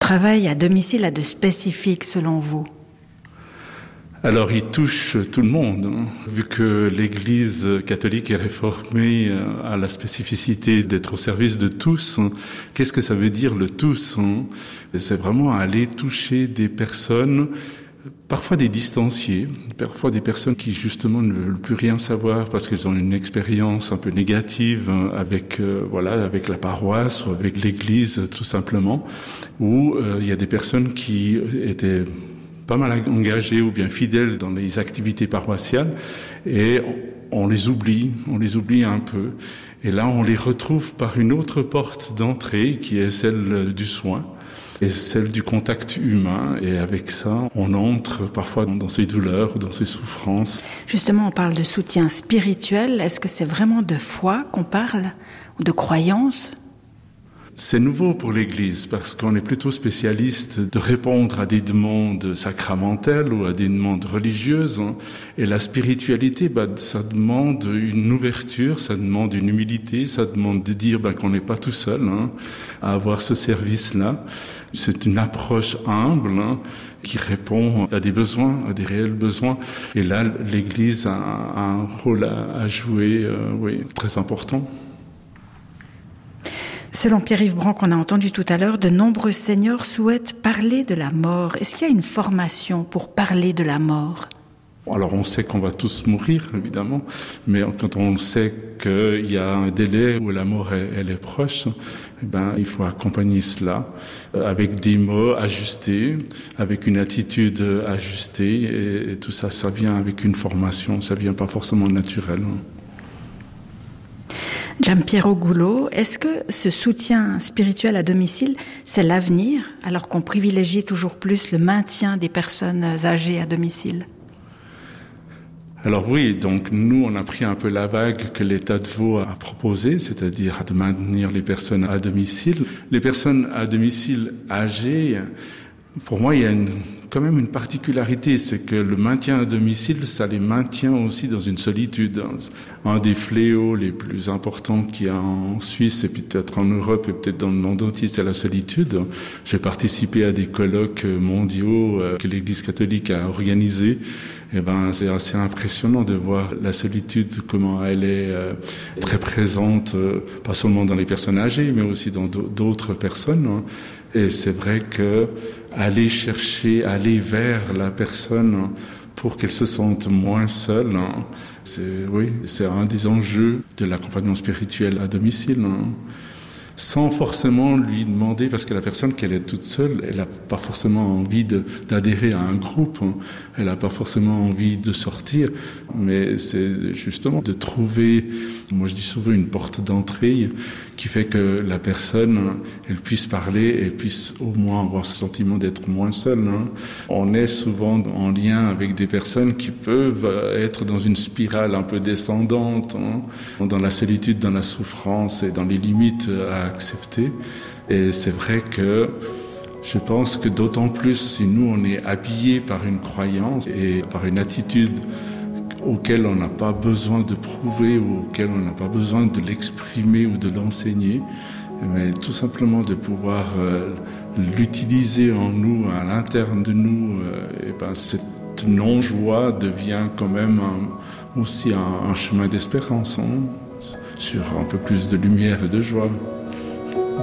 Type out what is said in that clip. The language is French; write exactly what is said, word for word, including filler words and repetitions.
travail à domicile a de spécifique selon vous? Alors, il touche tout le monde, hein. Vu que l'Église catholique est réformée à la spécificité d'être au service de tous, hein. Qu'est-ce que ça veut dire le tous, hein? C'est vraiment aller toucher des personnes, parfois des distanciés, parfois des personnes qui justement ne veulent plus rien savoir parce qu'elles ont une expérience un peu négative avec euh, voilà avec la paroisse ou avec l'Église tout simplement, ou euh, il y a des personnes qui étaient pas mal engagés ou bien fidèles dans les activités paroissiales et on les oublie, on les oublie un peu. Et là, on les retrouve par une autre porte d'entrée qui est celle du soin et celle du contact humain. Et avec ça, on entre parfois dans ces douleurs, dans ces souffrances. Justement, on parle de soutien spirituel. Est-ce que c'est vraiment de foi qu'on parle ou de croyance ? C'est nouveau pour l'Église parce qu'on est plutôt spécialiste de répondre à des demandes sacramentelles ou à des demandes religieuses. Et la spiritualité, bah, ça demande une ouverture, ça demande une humilité, ça demande de dire bah, qu'on n'est pas tout seul hein, à avoir ce service-là. C'est une approche humble hein, qui répond à des besoins, à des réels besoins. Et là, l'Église a un rôle à, à jouer, euh, oui, très important. Selon Pierre-Yves Bran, qu'on a entendu tout à l'heure, de nombreux seigneurs souhaitent parler de la mort. Est-ce qu'il y a une formation pour parler de la mort ? Alors on sait qu'on va tous mourir, évidemment, mais quand on sait qu'il y a un délai où la mort est, elle est proche, eh ben, il faut accompagner cela avec des mots ajustés, avec une attitude ajustée, et, et tout ça, ça vient avec une formation, ça vient pas forcément naturel. Giampiero Goulot, est-ce que ce soutien spirituel à domicile, c'est l'avenir, alors qu'on privilégie toujours plus le maintien des personnes âgées à domicile ? Alors oui, donc nous, on a pris un peu la vague que l'État de Vaud a proposée, c'est-à-dire de maintenir les personnes à domicile. Les personnes à domicile âgées, pour moi, il y a une, quand même une particularité, c'est que le maintien à domicile, ça les maintient aussi dans une solitude. Un des fléaux les plus importants qu'il y a en Suisse, et puis peut-être en Europe, et peut-être dans le monde entier, c'est la solitude. J'ai participé à des colloques mondiaux que l'Église catholique a organisés. Eh ben, c'est assez impressionnant de voir la solitude, comment elle est euh, très présente, euh, pas seulement dans les personnes âgées, mais aussi dans d'autres personnes. Hein. Et c'est vrai que aller chercher, aller vers la personne hein, pour qu'elle se sente moins seule, hein, c'est, oui, c'est un des enjeux de l'accompagnement spirituel à domicile. Hein. Sans forcément lui demander, parce que la personne, qu'elle est toute seule, elle n'a pas forcément envie de, d'adhérer à un groupe, hein. Elle n'a pas forcément envie de sortir, mais c'est justement de trouver, moi je dis souvent une porte d'entrée qui fait que la personne, elle puisse parler et puisse au moins avoir ce sentiment d'être moins seule. Hein. On est souvent en lien avec des personnes qui peuvent être dans une spirale un peu descendante, hein, dans la solitude, dans la souffrance et dans les limites à accepter. Et c'est vrai que je pense que d'autant plus si nous on est habillés par une croyance et par une attitude auquel on n'a pas besoin de prouver ou auquel on n'a pas besoin de l'exprimer ou de l'enseigner, mais tout simplement de pouvoir euh, l'utiliser en nous, à l'interne de nous, euh, et ben cette non-joie devient quand même un, aussi un, un chemin d'espérance, hein, sur un peu plus de lumière et de joie.